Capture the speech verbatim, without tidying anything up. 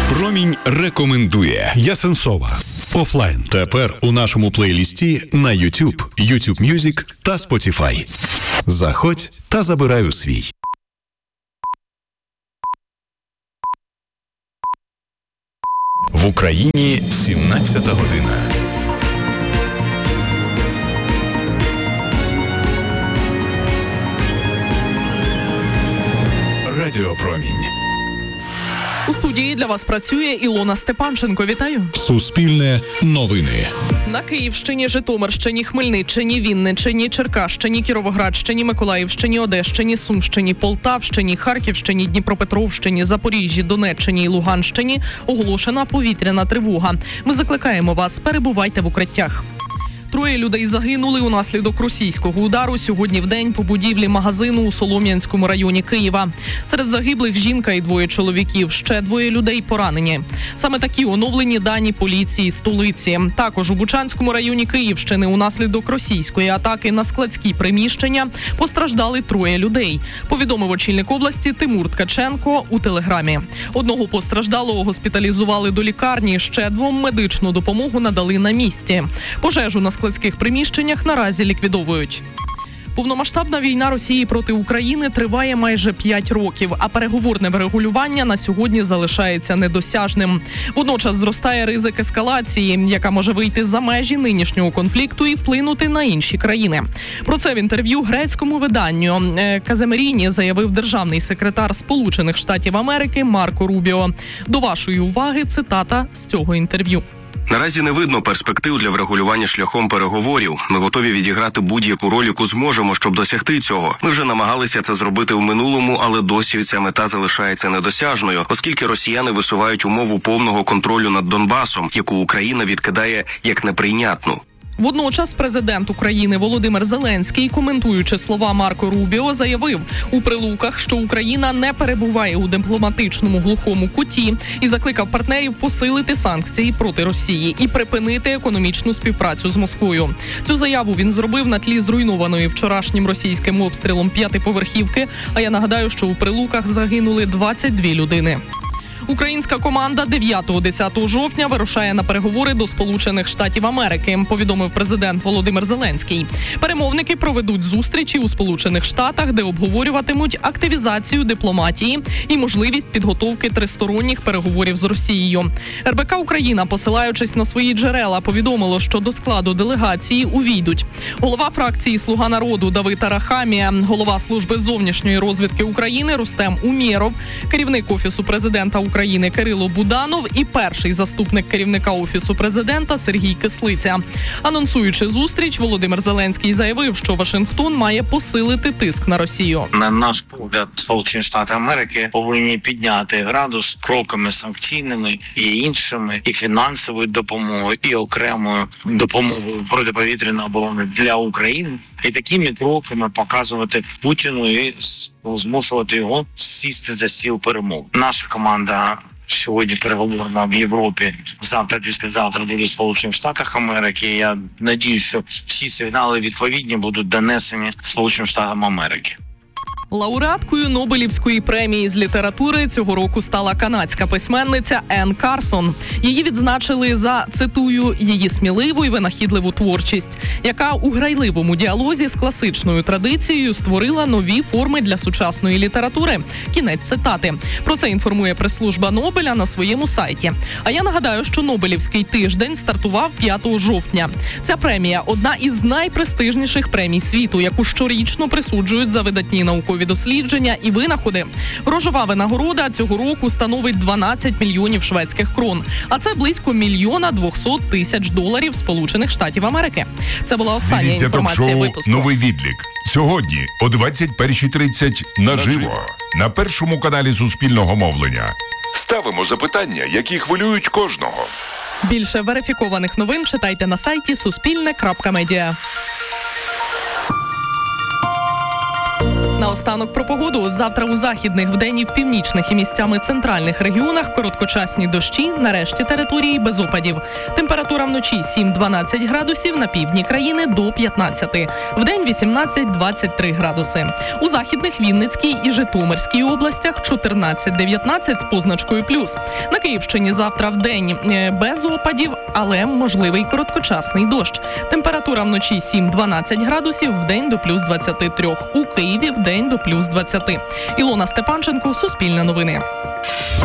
Промінь рекомендує. Ясенсова. Офлайн. Тепер у нашому плейлісті на YouTube, YouTube Music та Spotify. Заходь та забирай у свій. В Україні сімнадцята година. Радіо Промінь. У студії для вас працює Ілона Степанченко. Вітаю. Суспільне новини. На Київщині, Житомирщині, Хмельниччині, Вінниччині, Черкащині, Кіровоградщині, Миколаївщині, Одещині, Сумщині, Полтавщині, Харківщині, Дніпропетровщині, Запоріжжі, Донеччині і Луганщині оголошена повітряна тривога. Ми закликаємо вас, перебувайте в укриттях. Троє людей загинули унаслідок російського удару сьогодні вдень по будівлі магазину у Солом'янському районі Києва. Серед загиблих жінка і двоє чоловіків, ще двоє людей поранені. Саме такі оновлені дані поліції столиці. Також у Бучанському районі Київщини унаслідок російської атаки на складські приміщення постраждали троє людей. Повідомив очільник області Тимур Ткаченко у телеграмі. Одного постраждалого госпіталізували до лікарні, ще двом медичну допомогу надали на місці. Пожежу на складських приміщеннях наразі ліквідовують. Повномасштабна війна Росії проти України триває майже п'ять років, а переговорне врегулювання на сьогодні залишається недосяжним. Водночас зростає ризик ескалації, яка може вийти за межі нинішнього конфлікту і вплинути на інші країни. Про це в інтерв'ю грецькому виданню Каземеріні заявив державний секретар Сполучених Штатів Америки Марко Рубіо. До вашої уваги цитата з цього інтерв'ю. Наразі не видно перспектив для врегулювання шляхом переговорів. Ми готові відіграти будь-яку роль, яку зможемо, щоб досягти цього. Ми вже намагалися це зробити в минулому, але досі ця мета залишається недосяжною, оскільки росіяни висувають умову повного контролю над Донбасом, яку Україна відкидає як неприйнятну. Водночас президент України Володимир Зеленський, коментуючи слова Марко Рубіо, заявив у Прилуках, що Україна не перебуває у дипломатичному глухому куті і закликав партнерів посилити санкції проти Росії і припинити економічну співпрацю з Москвою. Цю заяву він зробив на тлі зруйнованої вчорашнім російським обстрілом п'ятиповерхівки, а я нагадаю, що у Прилуках загинули двадцять дві людини. Українська команда дев'ятого-десятого жовтня вирушає на переговори до Сполучених Штатів Америки, повідомив президент Володимир Зеленський. Перемовники проведуть зустрічі у Сполучених Штатах, де обговорюватимуть активізацію дипломатії і можливість підготовки тристоронніх переговорів з Росією. ер бе ка Україна, посилаючись на свої джерела, повідомило, що до складу делегації увійдуть голова фракції «Слуга народу» Давид Арахамія, голова служби зовнішньої розвідки України Рустем Умєров, керівник Офісу президента України України Кирило Буданов і перший заступник керівника Офісу президента Сергій Кислиця. Анонсуючи зустріч, Володимир Зеленський заявив, що Вашингтон має посилити тиск на Росію. На наш погляд, Сполучені Штати Америки повинні підняти градус кроками санкційними і іншими, і фінансовою допомогою, і окремою допомогою протиповітряної оборони для України. І такими кроками показувати Путіну і змушувати його сісти за стіл перемог. Наша команда сьогодні переговорна в Європі, завтра, післязавтра буде в Сполучених Штатах Америки. Я надіюсь, що всі сигнали відповідні будуть донесені Сполученим Штатам Америки. Лауреаткою Нобелівської премії з літератури цього року стала канадська письменниця Ен Карсон. Її відзначили за, цитую, її сміливу і винахідливу творчість, яка у грайливому діалозі з класичною традицією створила нові форми для сучасної літератури. Кінець цитати. Про це інформує прес-служба Нобеля на своєму сайті. А я нагадаю, що Нобелівський тиждень стартував п'ятого жовтня. Ця премія – одна із найпрестижніших премій світу, яку щорічно присуджують за видатні наукові дослідження і винаходи. Грошова винагорода цього року становить дванадцять мільйонів шведських крон, а це близько мільйона двохсот тисяч доларів Сполучених Штатів Америки. Це була остання Дивіться інформація ток-шоу випуску. «Новий відлік». Сьогодні о двадцять першій тридцять наживо на першому каналі Суспільного мовлення. Ставимо запитання, які хвилюють кожного. Більше верифікованих новин читайте на сайті суспільне крапка медіа. Наостанок про погоду. Завтра у західних, вдень і в північних і місцями центральних регіонах короткочасні дощі, на решті території без опадів. Температура вночі сім-дванадцять градусів, на півдні країни до п'ятнадцяти. Вдень вісімнадцять-двадцять три градуси. У західних, Вінницькій і Житомирській областях чотирнадцять-дев'ятнадцять з позначкою плюс. На Київщині завтра вдень без опадів, але можливий короткочасний дощ. Температура вночі сім-дванадцять градусів, вдень до плюс двадцяти трьох. У Києві вдень до плюс двадцяти. Ілона Степанченко, Суспільне новини.